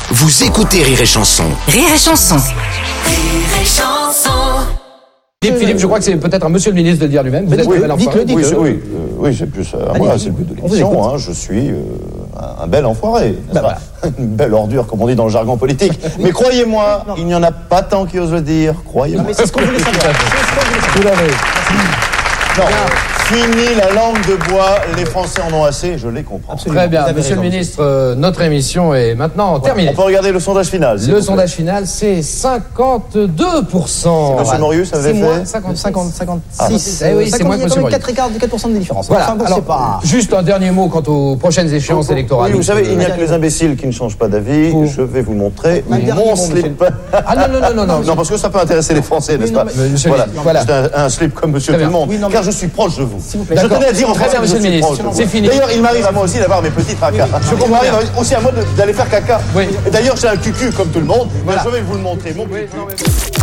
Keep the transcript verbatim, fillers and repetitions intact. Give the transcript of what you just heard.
Vous écoutez Rire et Chanson. Rire et Chanson. Rire et Chanson. Philippe, Philippe, je crois que c'est peut-être à monsieur le ministre de le dire lui-même. Vous êtes Oui, un bel enfant. dites-le, dites-le. Oui, c'est, oui, euh, oui, c'est plus à moi, c'est le but de l'émission. Hein, je suis euh, un, un bel enfoiré, n'est-ce Bah, pas Une belle ordure, comme on dit dans le jargon politique. Mais croyez-moi, il n'y en a pas tant qui osent le dire. Croyez-moi. Mais c'est ce qu'on voulait savoir. C'est ce qu'on voulait savoir. Tout à fait. Non, fini la langue de bois. Les Français en ont assez. Je les comprends. Absolument. Très bien, Vous avez monsieur le raison. ministre, euh, notre émission est maintenant terminée. On peut regarder le sondage final. s'il Le vous plaît. sondage final, c'est cinquante-deux pour cent. Monsieur Morius avait C'est moi, fait. cinquante, cinquante, cinquante-six. Ah, eh oui, c'est moi que monsieur Morius. quatre pour cent de différence. Voilà, Enfin bon, alors, c'est pas... juste un dernier mot quant aux prochaines échéances électorales. Oui, vous savez, il n'y a Euh, que les imbéciles qui ne changent pas d'avis. Faut- Je vais vous montrer Un dernier mon mot, slip. Ah non, non, non, non, non. Non, parce que ça peut intéresser les Français, n'est-ce non, pas mais monsieur Voilà, le- voilà. juste un, un slip comme monsieur Très tout le bien. monde, Oui, non, mais- car je suis proche de vous. S'il vous plaît. Je D'accord. tenais à dire en Très français bien, que je monsieur le suis ministre. proche de vous. C'est fini. D'ailleurs, il m'arrive à moi aussi d'avoir mes petits tracas. je Il comprends m'arrive bien. aussi à moi de- d'aller faire caca. Oui. Et d'ailleurs, j'ai un cucu comme tout le monde. Voilà. Je vais vous le montrer. Mon cucu. Oui, non, mais-